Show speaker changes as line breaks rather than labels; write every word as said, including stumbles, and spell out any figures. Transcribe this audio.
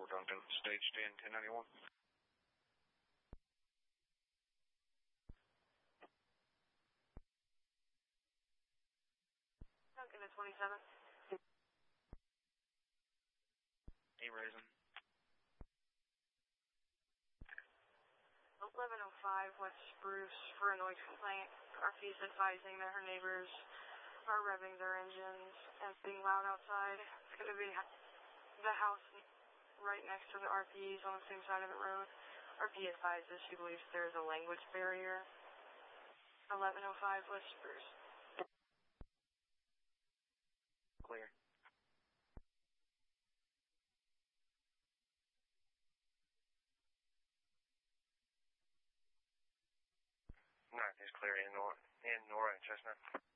Fort Duncan, stage ten, ten ninety-one.
Duncan to twenty-seven.
E-Raisin.
eleven oh five West Spruce for a noise complaint. R P is advising that her neighbors are revving their engines and being loud outside. It's going to be the house right next to the R P's on the same side of the road. R P advises she believes there is a language barrier. eleven oh five West Spruce.
Clear. Alright, it's clear in Nora, in Nora and Chestnut.